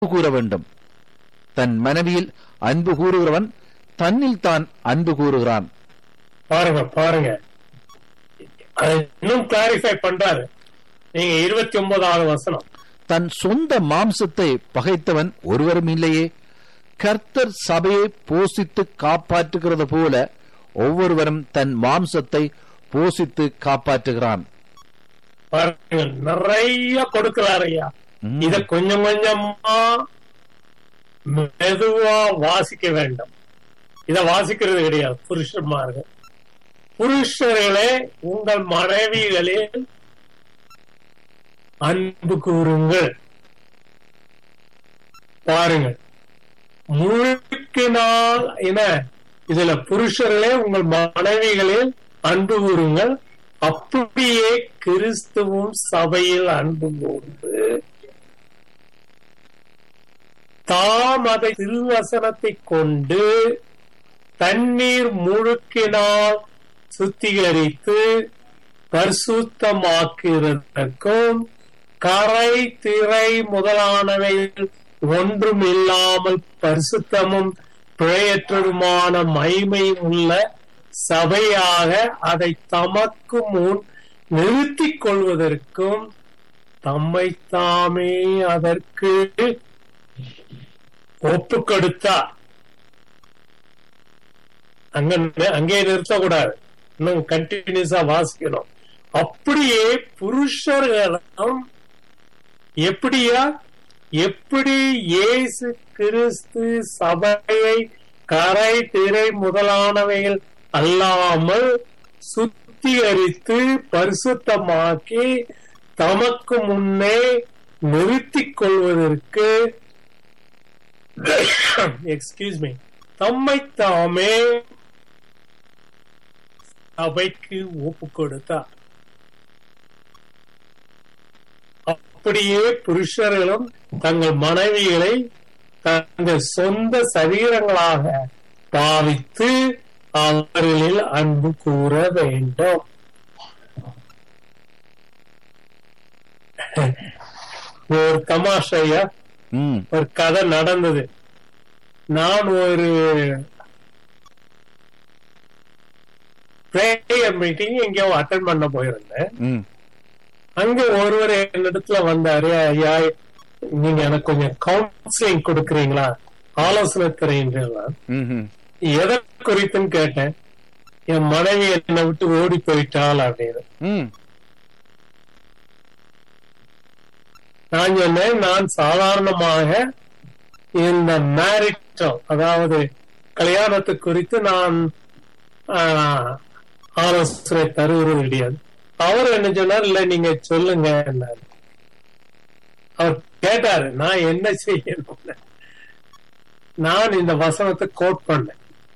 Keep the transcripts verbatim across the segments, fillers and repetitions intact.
கூற வேண்டும். தன் மனைவியில் அன்பு கூறுகிறவன் தன்னில் தான் அன்பு கூறுகிறான். பாருங்க பாருங்க இன்னும் கிளாரிஃபை பண்றாரு. நீங்க இருபத்தி ஒன்பதாவது வசனம், தன் சொந்த மாம்சத்தை பகைத்தவன் ஒருவரும் இல்லையே, கர்த்தர் சபையை போஷித்து காப்பாற்றுகிறது போல ஒவ்வொருவரும் தன் மாம்சத்தை போஷித்து காப்பாற்றுகிறான். பாருங்க நிறைய கொடுக்கிறார் ஐயா. இத கொஞ்சம் கொஞ்சமா மெதுவா வாசிக்க வேண்டும். இத வாசிக்கிறது கிடையாது. புருஷன்மார்கள், புருஷர்களே உங்கள் மனைவிகளில் அன்பு கூறுங்கள். பாருங்கள், முழுக்கினால் என்ன இதுல புருஷர்களே உங்கள் மனைவிகளில் அன்பு கூறுங்கள், அப்படியே கிறிஸ்துவும் சபையில் அன்பு கூர்ந்து தாம் அதை திருவசனத்தை கொண்டு தண்ணீர் முழுக்கினால் சுத்திகரித்து பரிசுத்தமாக்குவதற்கும் கரை திரை முதலானவை ஒன்றும் இல்லாமல் பரிசுத்தமும் பிழையற்றதுமான மகிமை உள்ள சபையாக அதை தமக்கு முன் நிறுத்திக் கொள்வதற்கும் தம்மை தாமே அதற்கு ஒப்பு கொடுத்தார். அங்க அங்கே நிறுத்தக்கூடாது, இன்னும் கண்டினியூஸா வாசிக்கணும். அப்படியே புருஷர்களும் எப்படியா எப்படி இயேசு கிறிஸ்து சபையை கரை திரை முதலானவைகள் அல்லாமல் சுத்திகரித்து பரிசுத்தமாக்கி தமக்கு முன்னே நிறுத்திக் கொள்வதற்கு எக்ஸ்கியூஸ் மீ தம்மை தாமே சபைக்கு ஒப்பு கொடுத்தார். அப்படியே புருஷர்களும் தங்கள் மனைவிகளை தங்கள் சொந்த சரீரங்களாக பாவித்து அவர்களில் அன்பு கூற வேண்டும். ஒரு தமாஷையா ஒரு கதை நடந்தது. நான் ஒரு பிரேயர் மீட்டிங் எங்கேயோ அட்டெண்ட் பண்ண போயிருந்தேன். அங்க ஒருவர் என்னிடத்துல வந்தாரு, ஐயா நீங்க எனக்கு கொஞ்சம் கவுன்சிலிங் கொடுக்கறீங்களா, ஆலோசனை தரீங்களா, எதை குறித்துன்னு கேட்டேன். என் மனைவி என்னை விட்டு ஓடி போயிட்டாள் அப்படின்னு. நான் சொன்னேன், நான் சாதாரணமாக இந்த மேரிட்டல் அதாவது கல்யாணத்தை குறித்து நான் ஆலோசனை தருவது கிடையாது. அவர் என்ன சொன்னார், இல்ல நீங்க சொல்லுங்க. அவர் கேட்டாரு நான் என்ன செய்யணும். நான் இந்த வசனத்தை கோட் பண்ணேன்.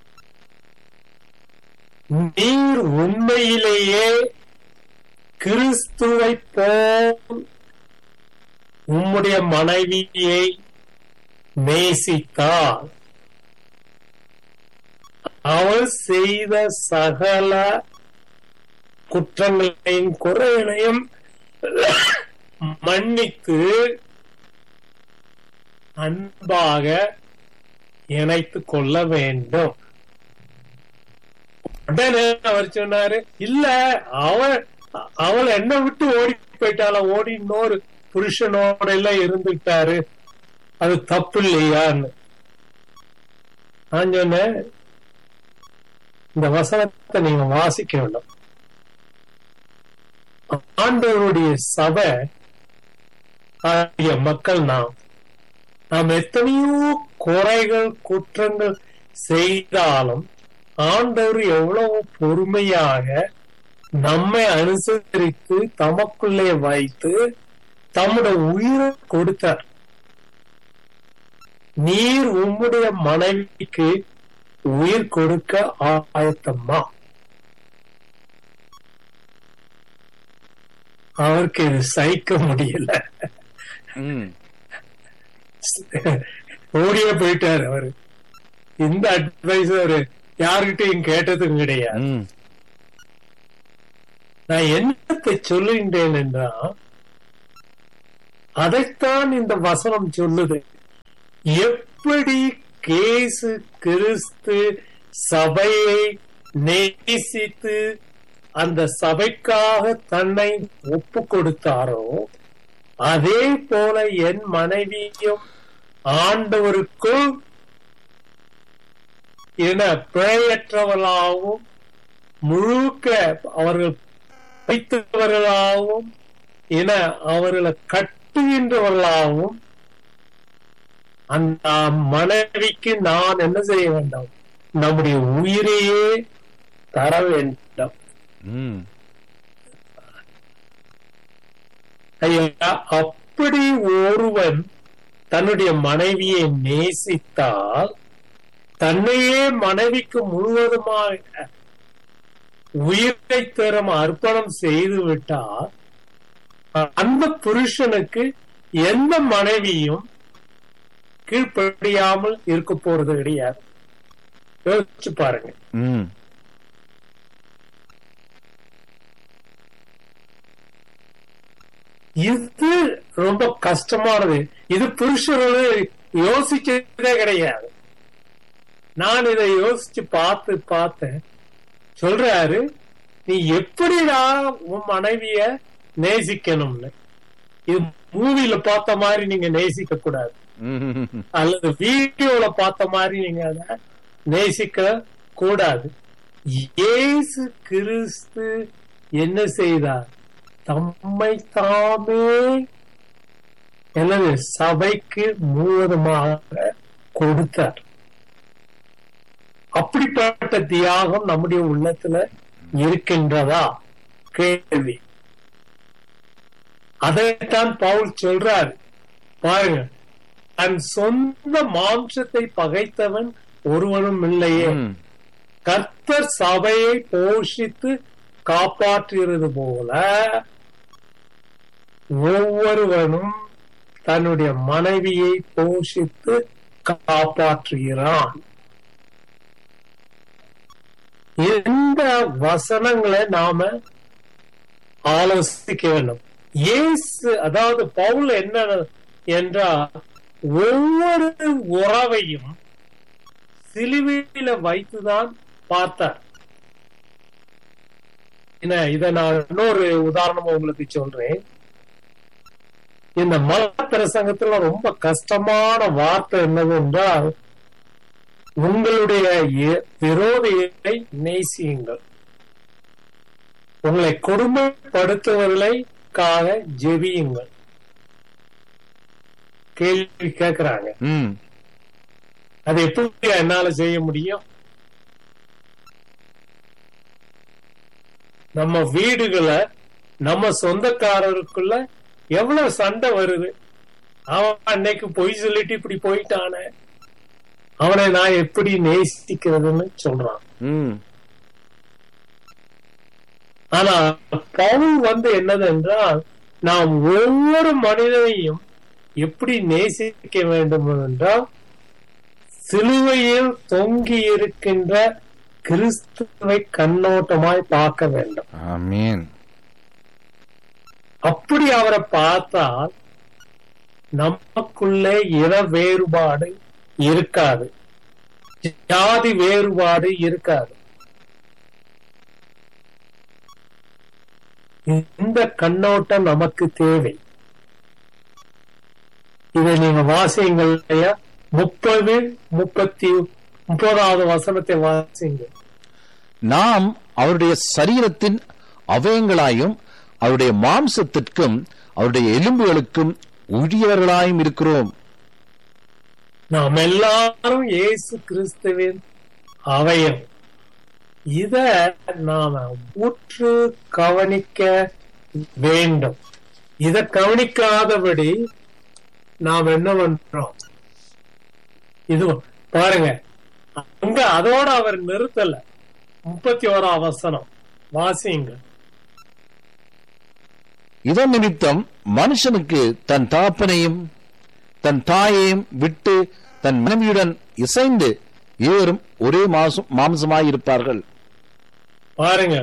நீர் உண்மையிலேயே கிறிஸ்துவை போல் உம்முடைய மனைவியை நேசித்தால் அவள் செய்த சகல குற்றங்களையும் குறைகளையும் மன்னித்து அன்பாக இணைத்துக் கொள்ள வேண்டும். உடனே அவர் சொன்னாரு, இல்ல அவள் அவள் என்ன விட்டு ஓடி போயிட்டால, ஓடி இன்னொரு புருஷனோட எல்லாம் இருந்துட்டாரு, அது தப்பு இல்லையான்னு. நான் சொன்னேன், இந்த வசனத்தை நீங்க வாசிக்க வேண்டும். ஆண்டவருடைய சபை ஆகிய மக்கள் நாம் நாம் எத்தனையோ குறைகள் குற்றங்கள் செய்தாலும் ஆண்டவர் எவ்வளவு பொறுமையாக நம்மை அனுசரித்து தமக்குள்ளே வைத்து தம்முடைய உயிரை கொடுத்தார். நீர் உம்முடைய மனைவிக்கு உயிர் கொடுக்க ஆயத்தம்மா? அவருக்கு இது சகிக்க முடியல, ஓடியே போயிட்டாரு. அவரு இந்த அட்வைஸ் அவரு யாருகிட்டையும் கேட்டதும் கிடையாது. நான் என்னத்தை சொல்லுகின்றேன் என்றால், அதைத்தான் இந்த வசனம் சொல்லுது. எப்படி இயேசு கிறிஸ்து சபையை நேசித்து அந்த சபைக்காக தன்னை ஒப்பு கொடுத்தாரோ, அதே போல என் மனைவியும் ஆண்டவருக்குள் என பிழையற்றவர்களாகவும் முழுக்க அவர்கள் வைத்தவர்களாகவும் என அவர்களை கட்டுகின்றவர்களாகவும் அந்த மனைவிக்கு நான் என்ன செய்ய வேண்டும்? நம்முடைய உயிரையே தர வேண்டும். ஐயா, அப்படி ஒருவன் தன்னுடைய மனைவியை நேசித்தால், தன்னையே மனைவிக்கு முழுவதுமாக உயிரை தரும் அர்ப்பணம் செய்து விட்டால், அந்த புருஷனுக்கு எந்த மனைவியும் கீழ்ப்படியாமல் இருக்க போறது கிடையாது. யோசிச்சு பாருங்க. இது ரொம்ப கஷ்டமானது. இது புருஷர்கள் யோசிச்சதே கிடையாது. நான் இதை யோசிச்சு பார்த்து பார்த்தேன். சொல்றாரு, நீ எப்படிதான் உன் மனைவிய நேசிக்கணும்னு. இது மூவில பார்த்த மாதிரி நீங்க நேசிக்க கூடாது, அல்லது வீடியோல பார்த்த மாதிரி நீங்க அத நேசிக்க கூடாது. இயேசு கிறிஸ்து என்ன செய்தார்? தம்மை தாமே எனது சபைக்கு முழுவதுமாக கொடுத்தார். அப்படிப்பட்ட தியாகம் நம்முடைய உள்ளத்துல இருக்கின்றதா? கேள்வி. அதைத்தான் பவுல் சொல்றாரு. பாருங்க, தன் சொந்த மாம்சத்தை பகைத்தவன் ஒருவனும் இல்லையே, கர்த்தர் சபையை போஷித்து காப்பாற்றுகிறது போல ஒவ்வொருவனும் தன்னுடைய மனைவியை போஷித்து காப்பாற்றுகிறான். இந்த வசனங்களை நாம ஆலோசிக்க வேண்டும். இயேசு, அதாவது பவுல் என்ன என்றால், ஒவ்வொரு உறவையும் சிலுவையில வைத்துதான் பார்த்தார். இத நான் இன்னொரு உதாரணம் உங்களுக்கு சொல்றேன். இந்த மத பிரசங்கத்துல ரொம்ப கஷ்டமான வார்த்தை என்னவென்றால், உங்களுடைய விரோதியை நேசியுங்கள், உங்களை கொடுமைப்படுத்துவர்களுக்காக ஜெபியுங்கள். கேள்வி கேட்கிறாங்க, அது எப்படி என்னால செய்ய முடியும்? நம்ம வீடுகளை, நம்ம சொந்தக்காரருக்குள்ள எவ்வளவு சண்டை வருது. அவன் அன்னைக்கு பொய் சொல்லிட்டு இப்படி போயிட்டானே, அவனை நான் எப்படி நேசிக்கிறதுன்னு சொல்றான். ஆனா பவுல் வந்து என்னது என்றால், நாம் ஒவ்வொரு மனிதனையும் எப்படி நேசிக்க வேண்டும் என்றால், சிலுவையில் தொங்கி இருக்கின்ற கிறிஸ்துவை கண்ணோட்டமாய் பார்க்க வேண்டும். ஆமென். அப்படி அவரை பார்த்தால் நமக்குள்ளே இன வேறுபாடு இருக்காது, ஜாதி வேறுபாடு இருக்காது. இந்த கண்ணோட்டம் நமக்கு தேவை. இதை நீங்க வாசியுங்கள். முப்பது முப்பத்தி முப்பதாவது வசனத்தை வாசிங்க. நாம் அவருடைய சரீரத்தின் அவயங்களாயும் அவருடைய மாம்சத்திற்கும் அவருடைய எலும்புகளுக்கும் உரியவர்களாயும் இருக்கிறோம். நாம் எல்லாரும் இயேசு கிறிஸ்துவின் அவயம். இத நாம உற்று கவனிக்க வேண்டும். இத கவனிக்காதபடி நாம் என்ன பண்றோம்? இது பாருங்க, அங்க அதோட அவர் நிறுத்தல. முப்பத்தி ஓராம் வசனம் வாசிங்க. இதன் நிமித்தம் மனுஷனுக்கு தன் தாப்பனையும் தன் தாயையும் விட்டு தன் மனைவியுடன் இசைந்து இருவரும் ஒரே மாம்சமாயிருப்பார்கள். பாருங்க,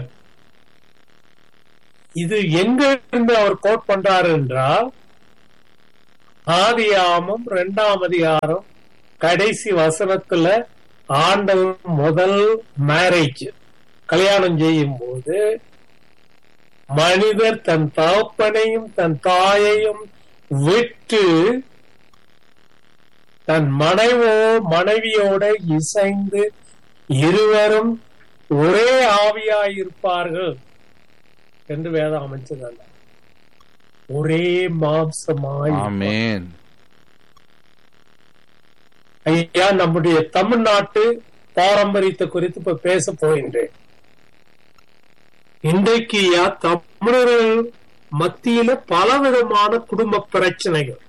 இது எங்க இருந்து அவர் கோட் பண்றாரு என்றால், ஆதியாகமம் இரண்டாம் அதிகாரம் கடைசி வசனத்துல ஆண்டவர் முதல் மேரேஜ் கல்யாணம் செய்யும் போது மனிதர் தன் தகப்பனையும் தன் தாயையும் விட்டு தன் மனைவோ மனைவியோட இசைந்து இருவரும் ஒரே ஆவியாயிருப்பார்கள் என்று வேதம் அமைச்சதல்ல, ஒரே மாம்சமாய். ஆமென். ஐயா, நம்முடைய தமிழ்நாட்டு பாரம்பரியத்தை குறித்து இப்ப பேச போகின்றேன். இன்றைக்கு தமிழர்கள் மத்தியில பலவிதமான குடும்ப பிரச்சனைகள்.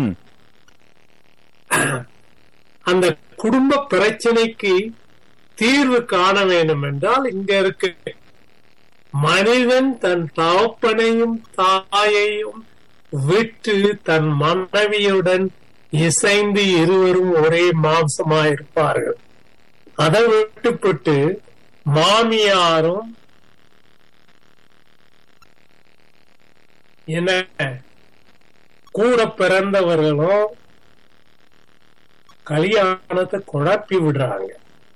அந்த குடும்ப பிரச்சனைக்கு தீர்வு காண வேண்டும் என்றால் இங்க இருக்கு, மனிதன் தன் தகப்பனையும் தாயையும் விட்டு தன் மனைவியுடன் இசைந்து இருவரும் ஒரே மாம்சமாயிருப்பார்கள். அதை விட்டுப்பட்டு மாமியாரும் என்ன கூட பிறந்தவர்களும் கல்யாணத்தை குழப்பி விடுறாங்க.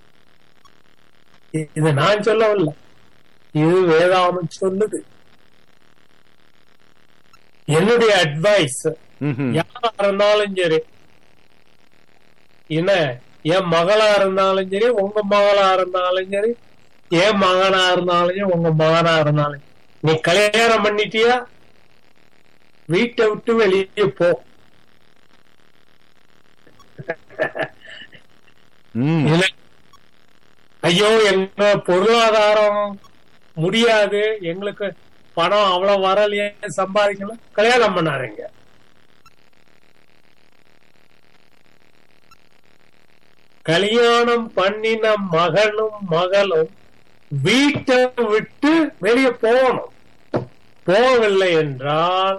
இது நான் சொல்லவில்லை, இது வேதாமம் சொல்லுது. என்னுடைய அட்வைஸ் யாரா இருந்தாலும் சரி, என்ன என் மகளா இருந்தாலும் சரி, உங்க மகளா இருந்தாலும் சரி, என் மகனா இருந்தாலும் சரி, உங்க மகனா இருந்தாலும், நீ கல்யாணம் பண்ணிட்டியா, வீட்டை விட்டு வெளியே போ. ஐயோ எங்க பொருளாதாரம் முடியாது, எங்களுக்கு பணம் அவ்வளவு வரலையே, சம்பாதிக்கல, கல்யாணம் பண்ணாருங்க. கல்யாணம் பண்ணின மகனும் மகளும் வீட்டை விட்டு வெளியே போகணும். போகவில்லை என்றால்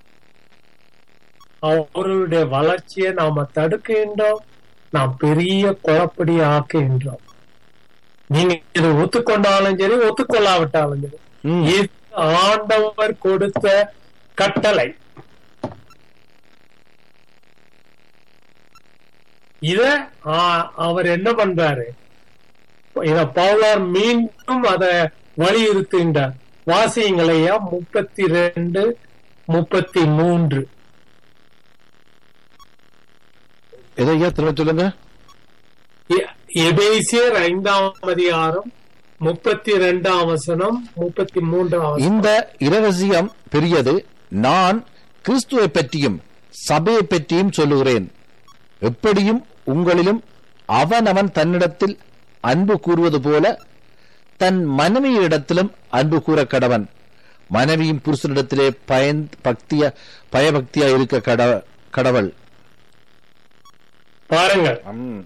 அவர்களுடைய வளர்ச்சியை நாம தடுக்கின்றோம், நாம் பெரிய குழப்படி ஆக்குகின்றோம். நீங்க இதை ஒத்துக்கொண்டாலும் சரி, ஒத்துக்கொள்ளாவிட்டாலும் சரி, இது ஆண்டவர் கொடுத்த கட்டளை. இத அவர் என்ன பண்றாரு, இத பவுலார் மீண்டும் அதை வலியுறுத்துகின்றார். வாசியங்களையா முப்பத்தி ரெண்டு முப்பத்தி மூன்று. எதையா திரும்ப சொல்லுங்க. எபேசியர் ஐந்தாம் அதிகாரம் முப்பத்தி ரெண்டாம் வசனம் முப்பத்தி மூன்றாம். இந்த இரகசியம் பெரியது, நான் கிறிஸ்துவை பற்றியும் சபையை பற்றியும் சொல்லுகிறேன். எப்படியும் உங்களிலும் அவனவன் தன்னிடத்தில் அன்பு கூறுவது போல தன் மனைவியிடத்திலும் அன்பு கூற கடவன். மனைவியும் புருஷனிடத்திலே பயன் பக்திய பயபக்தியா இருக்க கடவள். பாருங்கள்,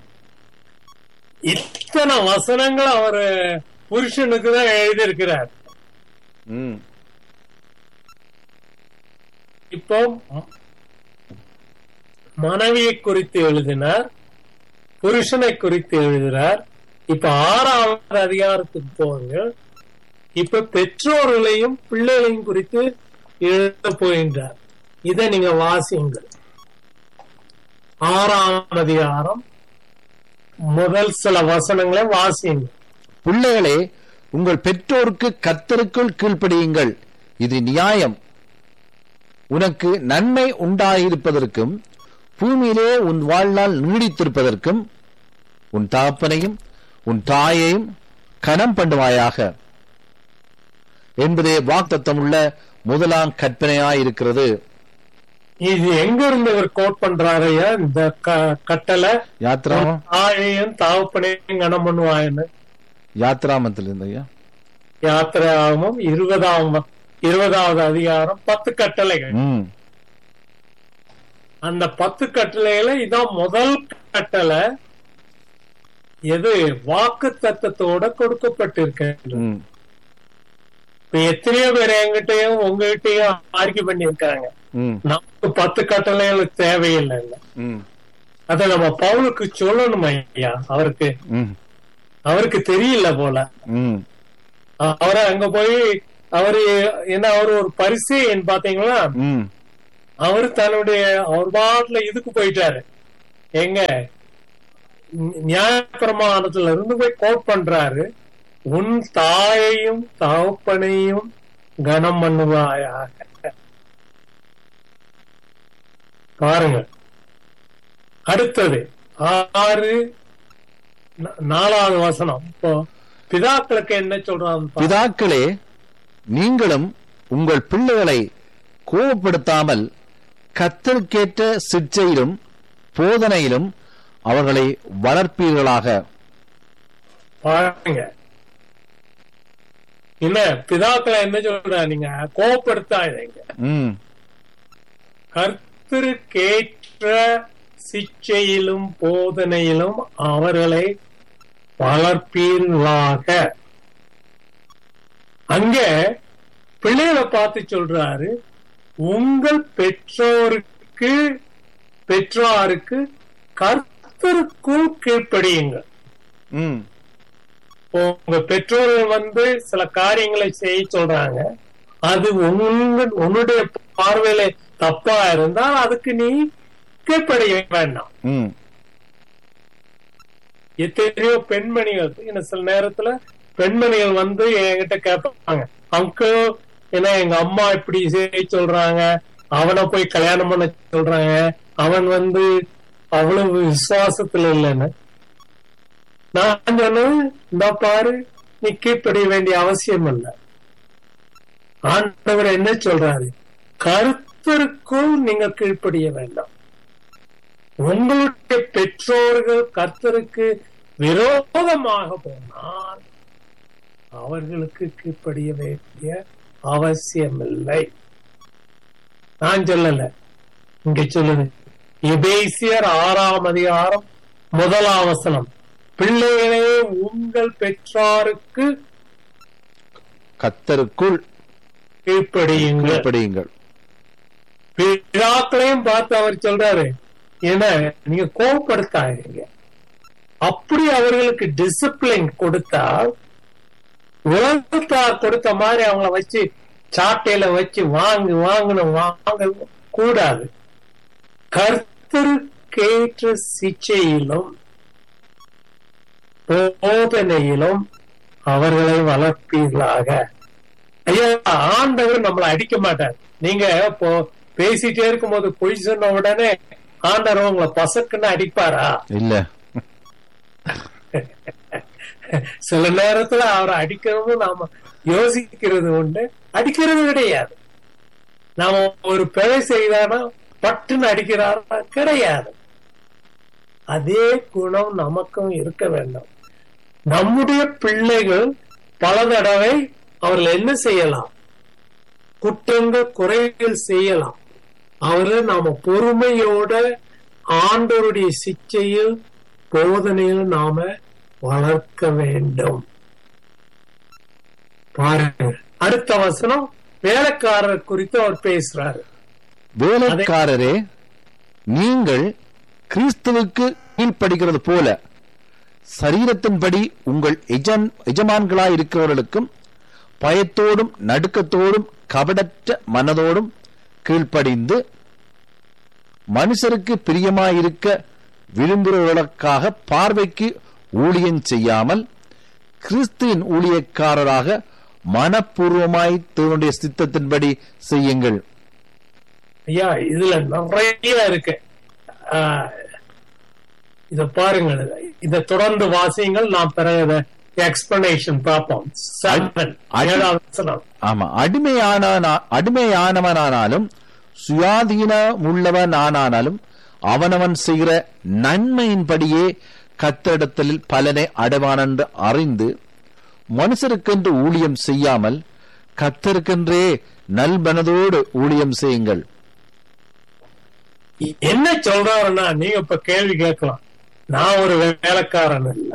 இத்தனை வசனங்கள் அவர் புருஷனுக்கு தான் எழுதியிருக்கிறார். இப்போ மனைவியை குறித்து எழுதினார், புருஷனை குறித்து எழுதினார். இப்ப ஆறாவது அதிகாரத்துக்கு போங்க. இப்ப பெற்றோர்களையும் பிள்ளைகளையும் குறித்து எழுத போகின்றார். இதை நீங்க வாசியுங்கள். ஆறாம் அதிகாரம் முதல் சில வசனங்களை வாசியுங்க. பிள்ளைகளே, உங்கள் பெற்றோருக்கு கர்த்தருக்குள் கீழ்ப்படியுங்கள், இது நியாயம். உனக்கு நன்மை உண்டாயிருப்பதற்கும் பூமியிலே உன் வாழ்நாள் நீடித்திருப்பதற்கும் உன் தகப்பனையும் உன் தாயையும் கனம் பண்ணுவாயாக என்பதே வாக்தத்தம் உள்ள முதலாம் கற்பனையாயிருக்கிறது. இது எங்க இருந்து இவர் கோட் பண்றாரையா இந்த கட்டளை? யாத்ராமம். தாயையும் தகப்பனையும் கனம் பண்ணுவாயன்னு யாத்ராமத்தில் இருந்தையா. யாத்திராமம் இருபதாம் இருபதாவது அதிகாரம் பத்து கட்டளைகள். அந்த பத்து கட்டளையில இதான் முதல் கட்டளை. எது வாக்கு தத்தத்தோட கொடுக்கப்பட்டிருக்க. இப்ப எத்தனையோ பேர் என்கிட்டயும் உங்ககிட்டயும் ஆர்கியூ பண்ணிருக்காங்க, நமக்கு பத்து கட்டளைகள் தேவையில்லை. அத நம்ம பவுலுக்கு சொல்லணும் ஐயா. அவருக்கு அவருக்கு தெரியல போல. அவரை அங்க போய் அவரு என்ன, அவரு ஒரு பரிசேயன் பாத்தீங்களா, அவரு தன்னுடைய அவர் பாட்டுல இதுக்கு போயிட்டாரு. எங்க நியாயப்பிரமாணத்துல இருந்து போய் கோட் பண்றாரு, உன் தாயையும் தகப்பனையும் கனம் பண்ணுவாயாக. பாருங்க, அடுத்தது ஆறு நாலாவது வசனம். இப்போ பிதாக்களுக்கு என்ன சொல்றான்? பிதாக்களே, நீங்களும் உங்கள் பிள்ளைகளை கோபப்படுத்தாமல் கர்த்தருக்கேற்ற சிற்சையிலும் போதனையிலும் அவர்களை வளர்ப்பீர்களாக. பாருங்க, என்ன பிதாக்களை என்ன சொல்ற? நீங்க கோபப்படுத்தாதீங்க, கர்த்தருக்கேற்ற சிற்சையிலும் போதனையிலும் அவர்களை வளர்ப்பீர்களாக. அங்க பிள்ளைகளை பார்த்து சொல்றாரு, உங்கள் பெற்றோருக்கு பெற்றோருக்கு கர்த்தருக்குள் கீழ்ப்படியுங்கள். உங்க பெற்றோர்கள் வந்து சில காரியங்களை செய்ய சொல்றாங்க, அது உன்னுடைய பார்வையில தப்பா இருந்தால் அதுக்கு நீ கீழ்ப்படிய வேண்டாம். எத்தனையோ பெண்மணிகள், சில நேரத்துல பெண்மணிகள் வந்து என்கிட்ட கேட்பாங்க, அங்கிள் ஏன்னா எங்க அம்மா இப்படி செய்ய சொல்றாங்க, அவனை போய் கல்யாணம் பண்ண சொல்றாங்க, அவன் வந்து அவ்வளவு விசுவாசத்துல இல்லைன்னு. நான் சொன்னேன், இந்த பாரு, நீ கீழ்ப்படிய வேண்டிய அவசியம் இல்லை. ஆண்டவர் என்ன சொல்றாரு? கர்த்தருக்குள் நீங்க கீழ்ப்படிய வேண்டாம். உங்களுடைய பெற்றோர்கள் கர்த்தருக்கு விரோதமாக போனால் அவர்களுக்கு கீழ்ப்படிய வேண்டிய அவசியம் இல்லை. நான் சொல்லல, இங்க சொல்லுது எபேசியர் ஆறாம் அதிகாரம் முதலாம் வசனம், பிள்ளைகளே உங்கள் பெற்றோருக்கு கர்த்தருக்குள் கீழ்ப்படியுங்கள். பிதாக்களையும் பார்த்து அவர் சொல்றாரு, ஏன்னா நீங்க கோபப்படுத்தாதீங்க. அப்படி அவர்களுக்கு டிசிப்ளின் கொடுத்தால் உலகத்தார் கொடுத்த மாதிரி அவங்கள வச்சு சாட்டையில வச்சு வாங்கு வாங்கணும் வாங்க கூடாது. கர்த்தருக்கேற்ற சிச்சையிலும் போதனையிலும் அவர்களை வளர்ப்பீர்களாக. ஐயா, ஆண்டவர் நம்மளை அடிக்க மாட்டார். நீங்க இப்போ பேசிட்டே இருக்கும் போது பொய் சொன்ன உடனே ஆண்டவர் உங்களை பசக்குன்னு அடிப்பாரா? இல்ல. சில நேரத்துல அவரை அடிக்கிறது நாம யோசிக்கிறது உண்டு, அடிக்கிறது கிடையாது. நாம ஒரு பிழை செய்தானா பட்டுன்னு அடிக்கிறாரா? கிடையாது. அதே குணம் நமக்கும் இருக்க வேண்டும். நம்முடைய பிள்ளைகள் பல தடவை அவர்கள் என்ன செய்யலாம்? குற்றங்கள் குறைகள் செய்யலாம். அவர்கள் நாம பொறுமையோட ஆண்டவருடைய சிச்சையில் போதனையில் நாம வளர்க்க வேண்டும். பாருங்க, அடுத்த வசனம் வேலைக்காரர் குறித்து அவர் பேசுறாரு. வேலைக்காரரே, நீங்கள் கிறிஸ்துவுக்கு கீழ்ப்படுகிறது போல சரீரத்தின்படி உங்கள் எஜமான்களாய் இருக்கிறவர்களுக்கும் பயத்தோடும் நடுக்கத்தோடும் கபடற்ற மனதோடும் கீழ்ப்படிந்து மனுஷருக்கு பிரியமாயிருக்க விரும்புகிறவர்களுக்காக பார்வைக்கு ஊழியம் செய்யாமல் கிறிஸ்துவின் ஊழியக்காரராக மனப்பூர்வமாய் தன்னுடைய சித்தத்தின்படி செய்யுங்கள். ஐயா, இதுல நிறைய இருக்கு. இத பாருங்கள், இத தொடர்ந்து வாசியுங்கள். நாம் பிறகு எக்ஸ்பிளனேஷன் பார்ப்போம். ஆமா, அடிமையான அடிமையானவனானாலும் சுயாதீனம் உள்ளவனானாலும் அவனவன் செய்கிற நன்மையின்படியே கர்த்தரிடத்தில் பலனை அடைவான் என்று அறிந்து மனுஷருக்கென்று ஊழியம் செய்யாமல் கர்த்தருக்கென்றே நல்மனதோடு ஊழியம் செய்யுங்கள். என்ன சொல்றாருன்னா, நீங்க இப்ப கேள்வி கேட்கலாம், நான் ஒரு வேலைக்காரன் இல்ல,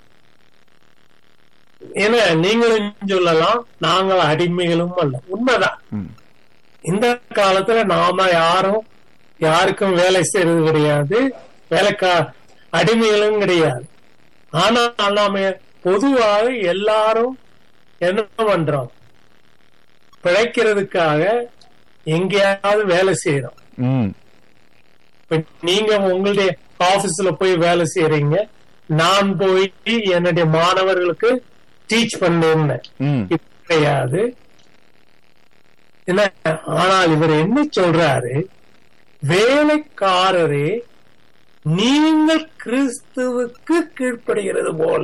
ஏன்னா நீங்களும் சொல்லலாம் நாங்கள் அடிமைகளும் அல்ல. உண்மைதான். இந்த காலத்துல நாம யாரும் யாருக்கும் வேலை செய்யறது கிடையாது, வேலைக்கா அடிமைகளும் கிடையாது. ஆனா நாம பொதுவாக எல்லாரும் என்ன பண்றோம்? பிழைக்கிறதுக்காக எங்கேயாவது வேலை செய்யறோம். நீங்க உங்களுடைய ஆபீஸ்ல போய் வேலை செய்யறீங்க, நான் போய் என்னுடைய மாணவர்களுக்கு டீச் பண்ணேன் கிடையாது. என்ன, ஆனால் இவர் என்ன சொல்றாரு, வேலைக்காரரே நீங்கள் கிறிஸ்துவுக்கு கீழ்ப்படுகிறது போல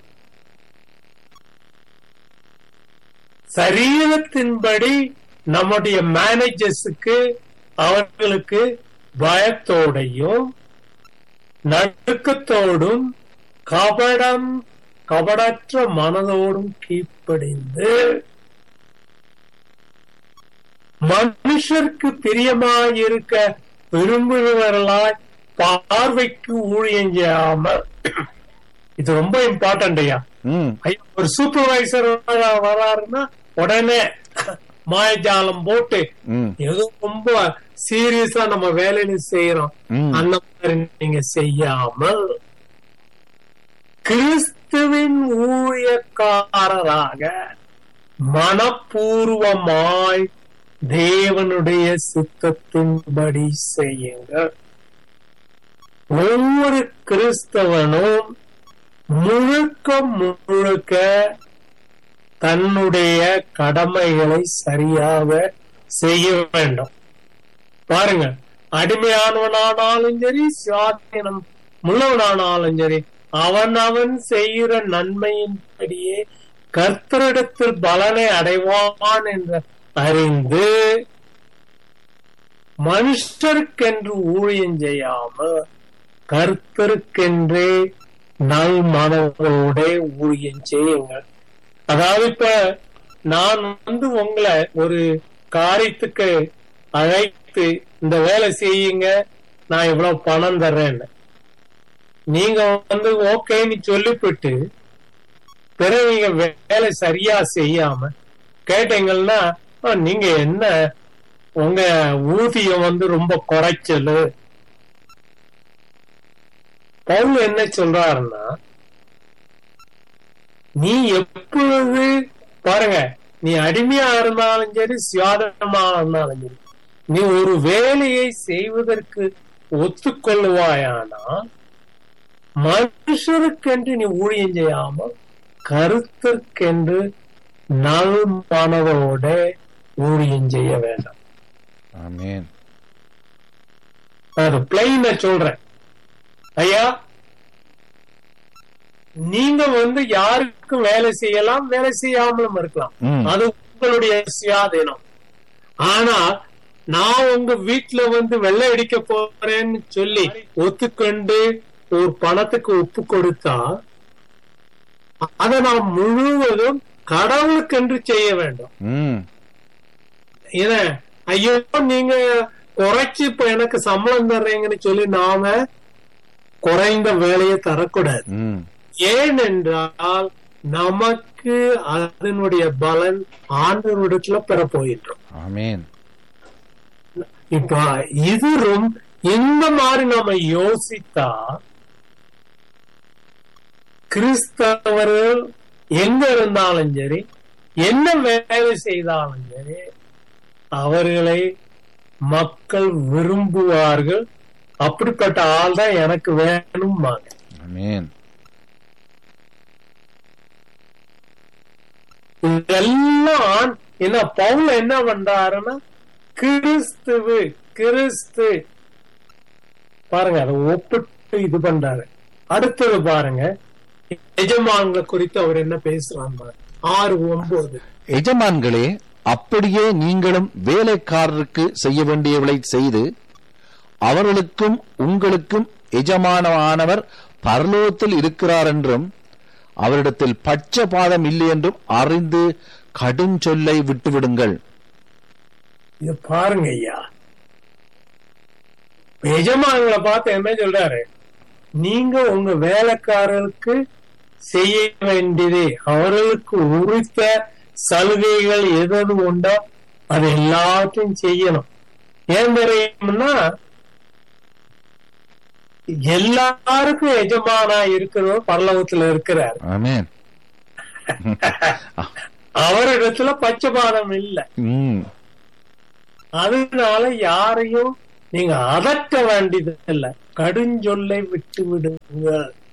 சரீரத்தின்படி நம்முடைய மேனேஜர்ஸுக்கு அவர்களுக்கு பயத்தோடையும் நடுக்கத்தோடும் கபடம் கபடற்ற மனதோடும் கீழ்ப்படிந்து மனுஷருக்கு பிரியமாயிருக்க விரும்புகிறவர்களாய் பார்வைக்கு ஊழியம் செய்யாமல். இது ரொம்ப இம்பார்ட்டன்ட் ஐயா. ஒரு சூப்பர்வைசர் வராருன்னா உடனே மாயஜாலம் போட்டு ஏதோ ரொம்ப சீரியஸா நம்ம வேலையில செய்யறோம், அந்த மாதிரி நீங்க செய்யாமல் கிறிஸ்துவின் ஊழியக்காரராக மனப்பூர்வமாய் தேவனுடைய சித்தத்தின்படி செய்யுங்கள். ஒவ்வொரு கிறிஸ்தவனும் முழுக்க முழுக்க தன்னுடைய கடமைகளை சரியாக செய்ய வேண்டும். பாருங்க, அடிமையானவனானாலும் சரி, சுவாதீனம் உள்ளவனானாலும் சரி, அவன் அவன் செய்கிற நன்மையின்படியே கர்த்தரிடத்தில் பலனை அடைவான் என்று அறிந்து மனுஷருக்கென்று ஊழியம் செய்யாமல் கர்த்தருக்கென்றே நல் மனதோட ஊழியம் செய்யுங்கள். அதாவது இப்ப நான் வந்து உங்களை ஒரு காரியத்துக்கு அழைத்து இந்த வேலை செய்யுங்க, நான் இவ்வளவு பணம் தர்றேன்னு நீங்க வந்து ஓகேன்னு சொல்லிவிட்டு பிறகு நீங்க வேலை சரியா செய்யாம கேட்டீங்கன்னா நீங்க என்ன உங்க ஊதியம் வந்து ரொம்ப குறைச்சலு. பவுல் என்ன சொல்றாருன்னா, நீ எப்பொழுது பாருங்க, நீ அடிமையா இருந்தாலும் சரி, சுயாதனமா இருந்தாலும் சரி, நீ ஒரு வேலையை செய்வதற்கு ஒத்துக்கொள்ளுவாயானா மனுஷருக்கென்று நீ ஊழியம் செய்யாமல் கருத்திற்கென்று நல் மனதோட ஊழியம் செய்ய வேண்டாம். ஆமென். அது பிளைன சொல்றேன் ஐயா. நீங்க வந்து யாருக்கும் வேலை செய்யலாம், வேலை செய்யாமலும் இருக்கலாம், அது உங்களுடைய சுயாதீனம். ஆனா நான் உங்க வீட்டுல வந்து வெள்ளை அடிக்க போறேன்னு சொல்லி ஒத்துக்கொண்டு ஒரு பணத்துக்கு ஒப்பு கொடுத்தா அதை நான் முழுவதும் கடவுளுக்கென்று செய்ய வேண்டும். ஏன்னா ஐயோ நீங்க குறைச்சு இப்ப எனக்கு சம்பளம் தர்றீங்கன்னு சொல்லி நாம குறைந்த வேலையை தரக்கூடாது. ஏனென்றால் நமக்கு அதனுடைய பலன் ஆண்டவரிடத்துல பெற போயிட்டோம். ஆமென். இப்ப இது ரொம்ப இந்த மாதிரி நாம யோசித்தா கிறிஸ்தவர்கள் எங்க இருந்தாலும் சரி, என்ன வேலை செய்தாலும் சரி, அவர்களை மக்கள் விரும்புவார்கள். அப்படிப்பட்ட ஆள் தான் எனக்கு வேணும். ஆமென். இதெல்லாம் என்ன பவுல் என்ன பண்றாருன்னா, கிறிஸ்துவு கிறிஸ்து பாருங்க, அதை ஒப்பிட்டு இது பண்றாரு. அடுத்தது பாருங்க, எஜமான்களை குறித்து அவர் என்ன பேசுறாங்க. ஆறு ஒன்பது எஜமான்களே, அப்படியே நீங்களும் வேலைக்காரருக்கு செய்ய வேண்டியவளை செய்து அவர்களுக்கும் உங்களுக்கும் எஜமானமானவர் பரலோகத்தில் இருக்கிறார் என்றும் அவரிடத்தில் பட்சபாதம் இல்லை என்றும் அறிந்து கடும் சொல்லை விட்டுவிடுங்கள். இது பாருங்க ஐயா, எஜமான்களை பார்த்து என்ன சொல்றாரு, நீங்க உங்க வேலைக்காரருக்கு செய்ய வேண்டியது அவர்களுக்கு உரித்த சலுகைகள் எது உண்டோ அது எல்லாத்தையும் செய்யணும். ஏன் தெரியும்னா, எல்லாருக்கும் எஜமானா இருக்கிறவர் பரலோகத்துல இருக்கிறார். ஆமென். அவரிடத்துல பட்சபாதம் இல்லை. அதனால யாரையும் நீங்க அதட்ட வேண்டியது இல்ல, கடுஞ்சொல்லை விட்டு விடுங்க.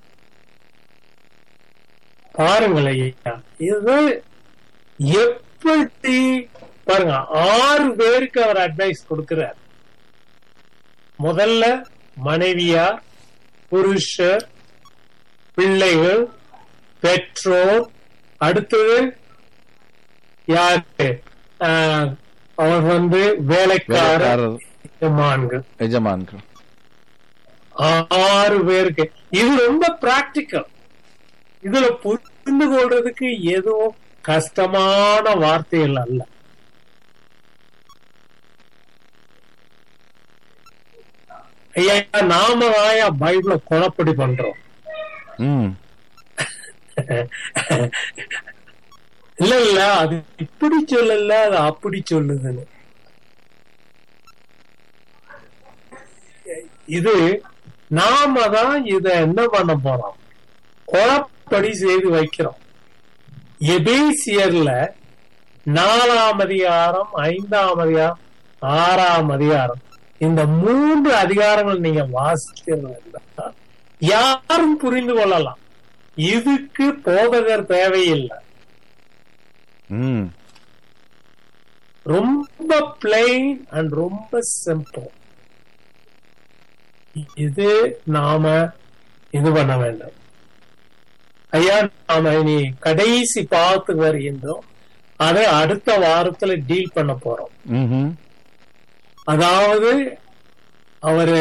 பாருங்களேன் ஐயா, இது எப்படி பாருங்க. ஆறு பேருக்கு அவர் அட்வைஸ் கொடுக்கிறார். முதல்ல மனைவியார், புருஷர், பிள்ளைகள், பெற்றோர், அடுத்தது யாரு, அவர் வந்து வேலைக்காரர், எஜமான்கள். எஜமான்கள் ஆறு பேருக்கு. இது ரொம்ப பிராக்டிக்கல். இதுல புரிந்து கொள்றதுக்கு எதுவும் கஷ்டமான வார்த்தைகள் அல்ல. ஐயா, நாம ஆயா பைபிள குழப்படி பண்றோம். இல்ல இல்ல அது இப்படி சொல்லல, அது அப்படி சொல்லுதுன்னு. இது நாம தான் இத என்ன பண்ண போறோம், குழப்படி செய்து வைக்கிறோம். எபேசியர்ல நாலாம் அதிகாரம், ஐந்தாம் அதிகாரம், ஆறாம் அதிகாரம், இந்த மூன்று அதிகாரங்கள் நீங்க வாசிக்கிறதா யாரும் புரிந்து கொள்ளலாம். இதுக்கு போதகர் தேவையில்லை. ரொம்ப பிளைன் அண்ட் ரொம்ப சிம்பிள். இது நாம இது பண்ண வேண்டும். ஐயா, நாம இனி கடைசி பார்த்து வருகின்றோம். அதை அடுத்த வாரத்துல டீல் பண்ண போறோம். அதாவது அவரு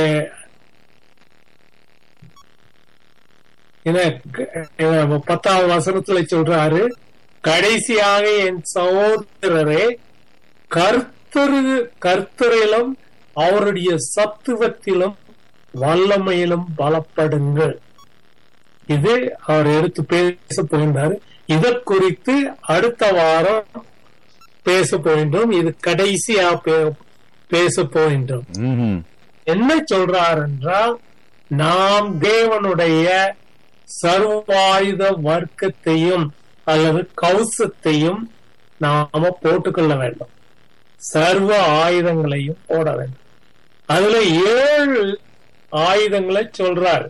பத்தாவது வசனத்துல சொல்றாரு, கடைசியாக என் சகோதரரே, கர்த்தரு கர்த்தரிலும் அவருடைய சத்துவத்திலும் வல்லமையிலும் பலப்படுங்கள். இது அவர் எடுத்து பேச போகின்றாரு. இதை குறித்து அடுத்த வாரம் பேச போகின்றோம். இது கடைசியா பேச போகின்றோம். என்ன சொல்றார் என்றால், நாம் தேவனுடைய சர்வாயுத வர்க்கத்தையும் அல்லது கவசத்தையும் நாம போட்டுக்கொள்ள வேண்டும். சர்வ ஆயுதங்களையும் போட வேண்டும். அதுல ஏழு ஆயுதங்களை சொல்றாரு.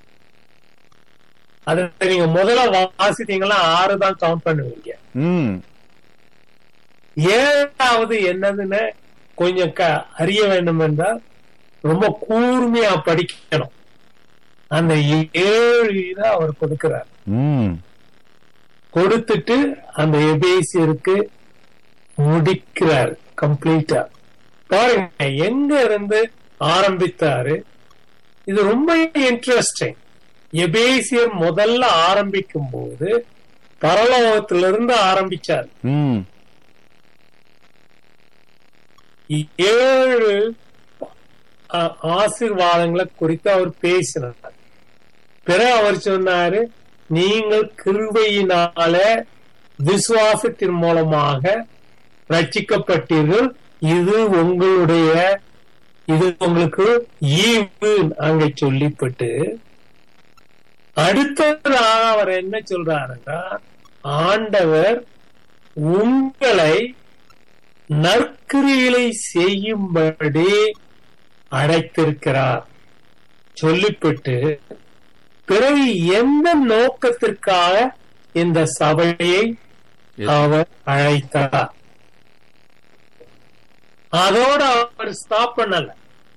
அதை நீங்க முதல்ல வாசித்தீங்கன்னா ஆறு தான் கவுண்ட் பண்ணுவீங்க. ஏழாவது என்னதுன்னு கொஞ்சம் அறிய வேண்டும் என்றால் ரொம்ப கூர்மையா படிக்கணும். அந்த ஏழு இதை அவர் கொடுக்கிறார். கொடுத்துட்டு அந்த எபேசியருக்கு முடிக்கிறார் கம்ப்ளீட்டா. பாருங்க எங்க இருந்து ஆரம்பித்தாரு. இது ரொம்ப இன்ட்ரெஸ்டிங். எபேசியர் முதல்ல ஆரம்பிக்கும் போது பரலோகத்திலிருந்து ஆரம்பிச்சார். ஏழு ஆசீர்வாதங்களை குறித்து அவர் பேசினார். பிறகு அவர் சொன்னாரு, நீங்கள் கிருபையினால விசுவாசத்தின் மூலமாக ரட்சிக்கப்பட்டீர்கள். இது உங்களுடைய இது உங்களுக்கு ஈவு அங்க சொல்லிப்பட்டு, அடுத்ததாக அவர் என்ன சொல்றாருன்னா, ஆண்டவர் உங்களை நற்கிரிகளை செய்யும்படி அழைத்திருக்கிறார் சொல்லிவிட்டு, பிறகு எந்த நோக்கத்திற்காக இந்த சபையை அவர் அழைத்தார். அதோட அவர் ஸ்டாப் பண்ணல.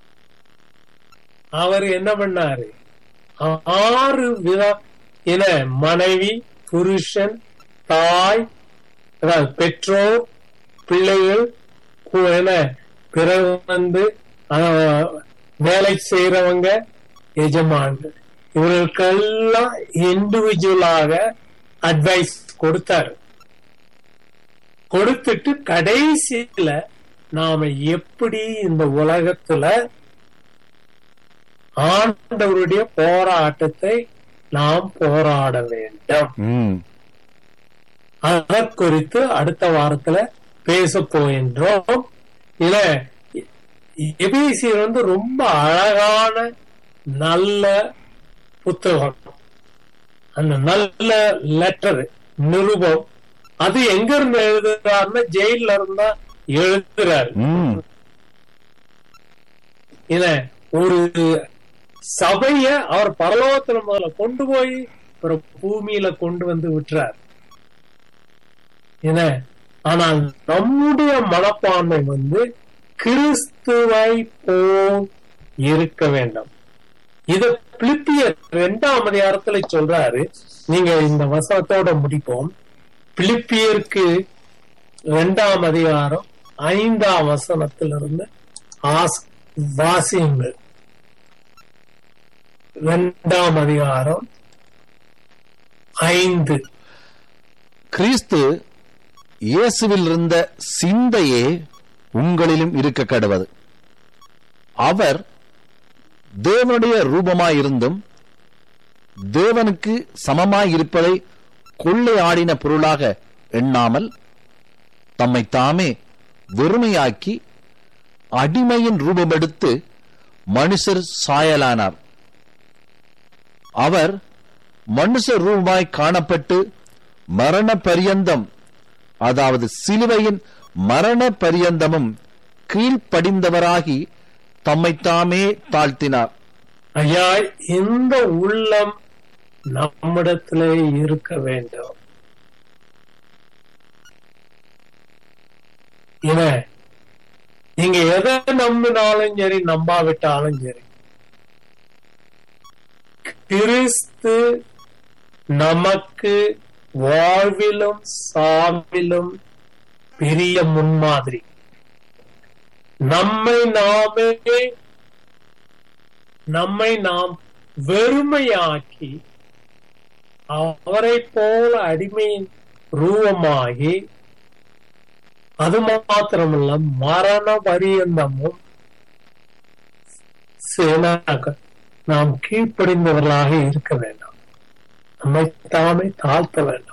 அவர் என்ன பண்ணாரு, ஆறு விதம் என மனைவி, புருஷன், தாய், அதாவது பெற்றோர், பிள்ளைகள், என பிறகு வந்து வேலை செய்யறவங்க, எஜமான்கள், இவர்களுக்கெல்லாம் இண்டிவிஜுவலாக அட்வைஸ் கொடுத்தாரு. கொடுத்துட்டு கடைசியில நாம எப்படி இந்த உலகத்துல ஆண்டவருடைய போராட்டத்தை நாம் போராட வேண்டும், அதை குறித்து அடுத்த வாரத்துல பேச போகின்றோம். இல்ல எபேசியர் வந்து ரொம்ப அழகான நல்ல புத்தகம். அந்த நல்ல லெட்டர் நிருபம் அது எங்க இருந்து எழுதுறாருன்னா ஜெயில இருந்தா எழுதுறாரு. இத ஒரு சபைய அவர் பரலோகத்துல முதல்ல கொண்டு போய் ஒரு பூமியில கொண்டு வந்து விட்டுறார். என்ன, ஆனால் நம்முடைய மனப்பான்மை வந்து கிறிஸ்துவை போல் இருக்க வேண்டும். இத பிலிப்பியர் இரண்டாம் அதிகாரத்துல சொல்றாரு. நீங்க இந்த வசனத்தோட முடிப்போம். பிலிப்பியருக்கு இரண்டாம் அதிகாரம் ஐந்தாம் வசனத்திலிருந்து வாசியுங்கள். இரண்டாம் அதிகாரம் ஐந்து. கிறிஸ்து இயேசுவில் இருந்த சிந்தையே உங்களிலும் இருக்க கடவது. அவர் தேவனுடைய ரூபமாயிருந்தும் தேவனுக்கு சமமாயிருப்பதை கொள்ளையாடின பொருளாக எண்ணாமல் தம்மை தாமே வெறுமையாக்கி அடிமையின் ரூபமெடுத்து மனுஷர் சாயலானார். அவர் மனுஷ ரூபமாய் காணப்பட்டு மரண பரியந்தம், அதாவது சிலுவையின் மரண பரியந்தமும் கீழ்ப்படிந்தவராகி தம்மைத்தாமே தாழ்த்தினார். ஐயா, இந்த உள்ளம் நம்மிடத்திலே இருக்க வேண்டும். நீங்க எதை நம்பினாலும் சரி, நம்பாவிட்டாலும் சரி, கிறிஸ்து நமக்கு வாழ்விலும் சாவிலும் பெரிய முன்மாதிரி. நம்மை நாமே நம்மை நாம் வெறுமையாக்கி அவரை போல அடிமையின் ரூபமாகி, அது மாத்திரமல்ல மரண பரியந்தமும் நாம் கீழ்ப்படிந்தவர்களாக இருக்க வேண்டாம். நம்மை தாமே தாழ்த்த வேண்டாம்.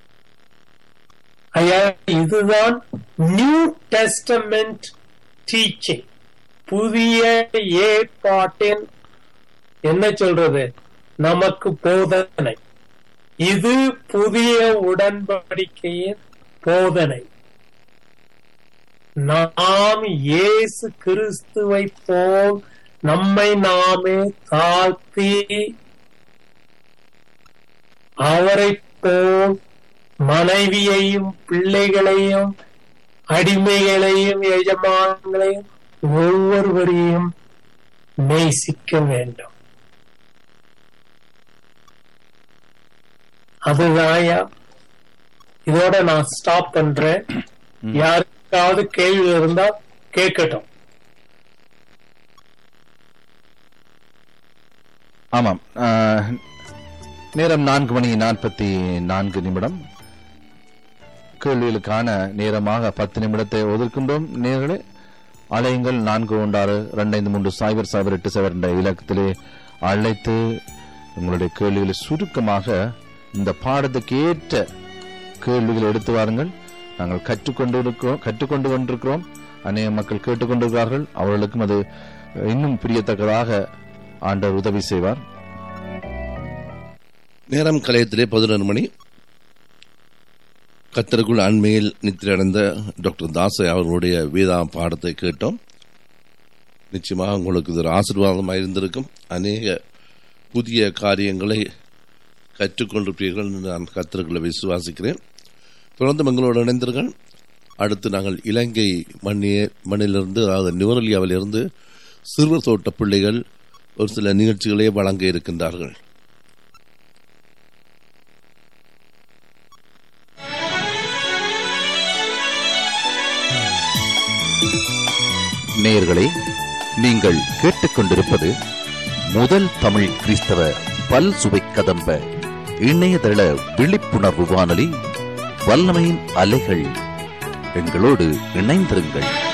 ஐயா, இதுதான் நியூ டெஸ்டமெண்ட் டீச்சிங். புதிய ஏற்பாட்டின் என்ன சொல்றது, நமக்கு போதனை. இது புதிய உடன்படிக்கையின் போதனை. நாம் இயேசு கிறிஸ்துவை போல் நம்மை நாமே தாழ்த்தி அவரை போல் மனைவியையும் பிள்ளைகளையும் அடிமைகளையும் எஜமான்களையும் ஒவ்வொருவரையும் நேசிக்க வேண்டும். அதுதான். இதோட நான் ஸ்டாப் பண்றேன். யாருக்காவது கேள்வி இருந்தா கேட்கட்டும். ஆமாம், நேரம் நான்கு மணி நாற்பத்தி நான்கு நிமிடம். கேள்விகளுக்கான நேரமாக பத்து நிமிடத்தை ஒதுக்கின்றோம். நேர்களே, அலையுங்கள். நான்கு ஒன்றாறு ரெண்டு ஐந்து மூன்று சைபர் சைபர் எட்டு சைபர் என்ற இலக்கத்திலே அழைத்து உங்களுடைய கேள்விகளை சுருக்கமாக இந்த பாடத்துக்கு ஏற்ற கேள்விகளை எடுத்து வாருங்கள். நாங்கள் கற்றுக்கொண்டு இருக்கிறோம் கற்றுக்கொண்டு கொண்டிருக்கிறோம். அநேக மக்கள் கேட்டுக்கொண்டிருக்கிறார்கள். அவர்களுக்கும் அது இன்னும் பிரியத்தக்கதாக ஆண்டவர் உதவி செய்வார். நேரம் கலையத்திலே பதினொரு மணி. கர்த்தருக்குள் அண்மையில் நித்திரையடைந்த டாக்டர் தாசை அவர்களுடைய வேதா பாடத்தை கேட்டோம். நிச்சயமாக உங்களுக்கு இது ஒரு ஆசீர்வாதமாக இருந்திருக்கும். அநேக புதிய காரியங்களை கற்றுக்கொண்டிருப்பீர்கள் என்று நான் கர்த்தருக்குள்ள விசுவாசிக்கிறேன். தொடர்ந்து எங்களோடு இணைந்தீர்கள். அடுத்து நாங்கள் இலங்கை மண்ணிய மண்ணிலிருந்து, அதாவது நுவரெலியாவிலிருந்து சிறுவர் தோட்ட பிள்ளைகள் ஒரு சில நிகழ்ச்சிகளை வழங்க இருக்கின்றார்கள். நேயர்களே, நீங்கள் கேட்டுக்கொண்டிருப்பது முதல் தமிழ் கிறிஸ்தவ பல் சுவை கதம்ப இணையதள விழிப்புணர்வு வானொலி வல்லமையின் அலைகள். எங்களோடு இணைந்திருங்கள்.